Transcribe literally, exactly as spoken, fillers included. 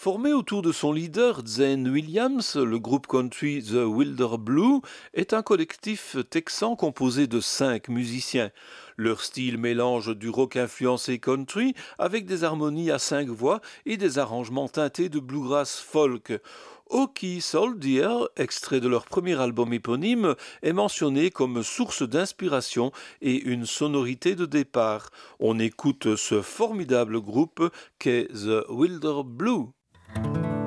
Formé autour de son leader Zane Williams, le groupe country The Wilder Blue est un collectif texan composé de cinq musiciens. Leur style mélange du rock influencé country avec des harmonies à cinq voix et des arrangements teintés de bluegrass folk. Okie Soldier, extrait de leur premier album éponyme, est mentionné comme source d'inspiration et une sonorité de départ. On écoute ce formidable groupe qu'est The Wilder Blue.